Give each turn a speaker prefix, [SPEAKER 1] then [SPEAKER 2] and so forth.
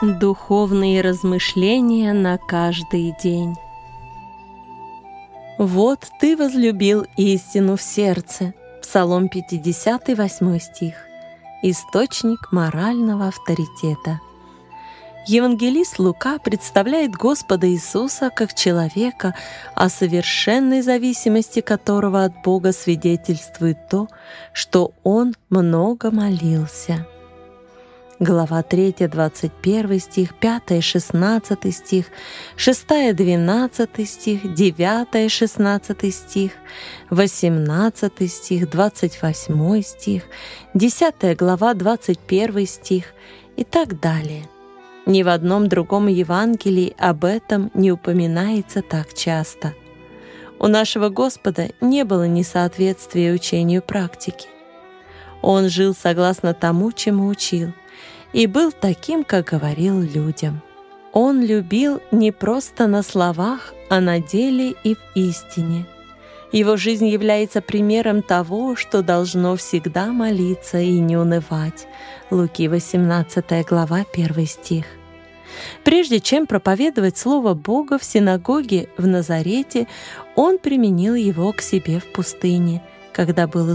[SPEAKER 1] Духовные размышления на каждый день. Вот ты возлюбил истину в сердце. Псалом 50, 8 стих. Источник морального авторитета. Евангелист Лука представляет Господа Иисуса как человека, о совершенной зависимости которого от Бога свидетельствует то, что Он много молился. Глава 3, 21 стих, 5, 16 стих, 6, 12 стих, 9, 16 стих, 18 стих, 28 стих, 10 глава, 21 стих и так далее. Ни в одном другом Евангелии об этом не упоминается так часто. У нашего Господа не было несоответствия учению практики. Он жил согласно тому, чему учил, и был таким, как говорил людям. Он любил не просто на словах, а на деле и в истине. Его жизнь является примером того, что должно всегда молиться и не унывать. Луки 18 глава, 1 стих. Прежде чем проповедовать Слово Бога в синагоге в Назарете, он применил его к себе в пустыне, когда был